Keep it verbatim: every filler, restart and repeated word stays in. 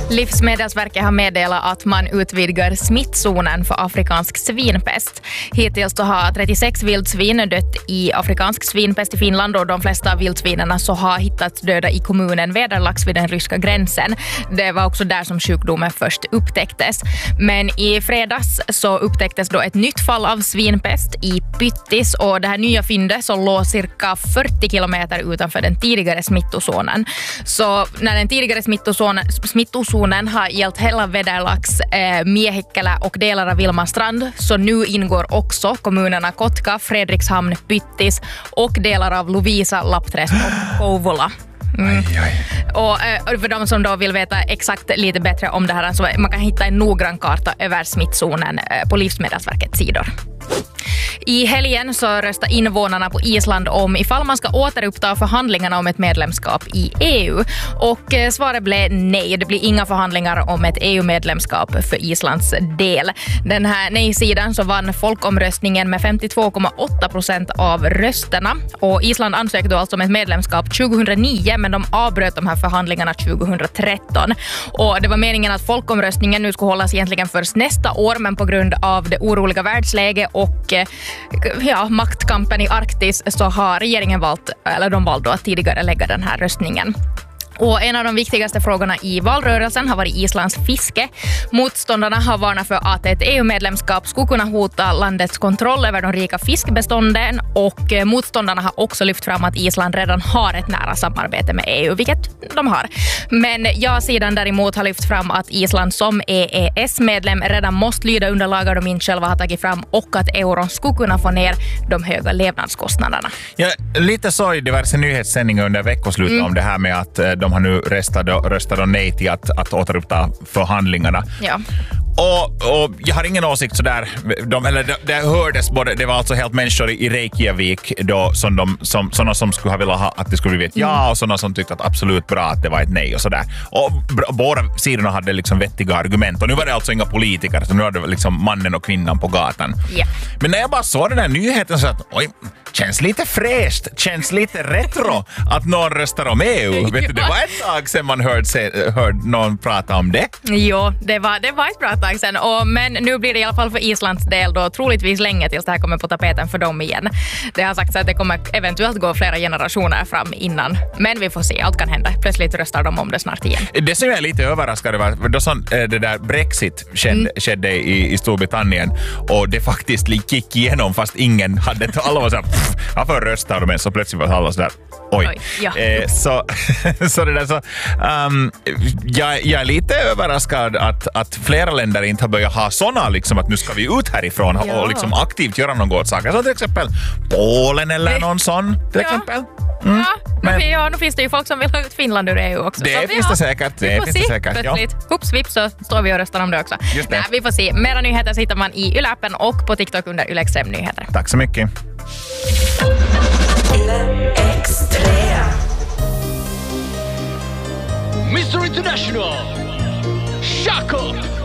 Livsmedelsverket har meddelat att man utvidgar smittzonen för afrikansk svinpest. Hittills så har trettiosex vildsvin dött i afrikansk svinpest i Finland och de flesta vildsvinerna så har hittats döda i kommunen Vederlax vid den ryska gränsen. Det var också där som sjukdomen först upptäcktes. Men i fredags så upptäcktes då ett nytt fall av svinpest i Pyttis och det här nya fyndet så låg cirka fyrtio kilometer utanför den tidigare smittozonen. Så när den tidigare smittozonen, smittozonen har gällt hela Vederlax, eh, Miehikkelä och delar av Vilmastrand, så nu ingår också kommunerna Kotka, Fredrikshamn, Pyttis och delar av Lovisa, Lappträsk och Kouvola. Mm. Aj, aj. Och, eh, för de som då vill veta exakt lite bättre om det här så man kan hitta en noggrann karta över smittzonen eh, på Livsmedelsverkets sidor. I helgen så röstade invånarna på Island om ifall man ska återuppta förhandlingarna om ett medlemskap i E U. Och svaret blev nej. Det blir inga förhandlingar om ett E U-medlemskap för Islands del. Den här nej-sidan så vann folkomröstningen med femtiotvå komma åtta procent av rösterna. Och Island ansökte alltså om ett medlemskap tjugohundranio men de avbröt de här förhandlingarna tjugohundratretton. Och det var meningen att folkomröstningen nu skulle hållas egentligen först nästa år men på grund av det oroliga världsläget och ja, maktkampen i Arktis så har regeringen valt, eller de valde att tidigare lägga den här röstningen. Och en av de viktigaste frågorna i valrörelsen har varit Islands fiske. Motståndarna har varnat för att ett E U-medlemskap skulle kunna hota landets kontroll över de rika fiskbestånden och motståndarna har också lyft fram att Island redan har ett nära samarbete med E U, vilket de har. Men ja-sidan däremot har lyft fram att Island som E E S-medlem redan måste lyda under lagar de inte själva har tagit fram och att euron skulle kunna få ner de höga levnadskostnaderna. Ja, lite så i diverse nyhetssändningar under veckoslutet mm. om det här med att de har nu röstat röstat nej till att, att återuppta förhandlingarna. Ja. Och, och jag har ingen åsikt sådär. De, eller det, det hördes både, det var alltså helt människor i Reykjavik då, som de, som, sådana som skulle ha velat ha att det skulle bli ett ja och sådana som tyckte att absolut bra att det var ett nej och sådär. Och b- båda sidorna hade liksom vettiga argument och nu var det alltså inga politiker så nu var det liksom mannen och kvinnan på gatan. Yeah. Men när jag bara såg den här nyheten så att oj, känns lite fräscht, känns lite retro att någon röstar om E U. Vet du, det var ett tag sedan man hörde, hörde någon prata om det. Jo, det var, det var ett bra tag sedan. Och, men nu blir det i alla fall för Islands del då troligtvis länge tills det här kommer på tapeten för dem igen. Det har sagts att det kommer eventuellt gå flera generationer fram innan. Men vi får se, allt kan hända. Plötsligt röstar de om det snart igen. Det som jag är lite överraskad var då som det där Brexit skedde, mm. skedde i, i Storbritannien och det faktiskt gick igenom fast ingen hade ett alla var så här, varför röstar de? Så plötsligt var alla så där oj. oj ja. eh, så, så det där så um, jag, jag är lite överraskad att, att flera länder inte har börjat ha såna liksom att nu ska vi ut härifrån ja. och liksom aktivt göra något saker. Så till exempel Polen eller någon sån till ja. exempel. Mm. Ja, men, ja, nu finns det ju folk som vill ha ut Finland ur E U också. Det så finns ja, det säkert. Det finns det säkert. Plötsligt, ja. Hups, vips så står vi och röstar om det också. Just det. Nej, vi får se. Mera nyheter hittar man i Yle-appen och på TikTok under Yle Extrem Nyheter. Tack så mycket. Yle Extrem. mister International, Shaka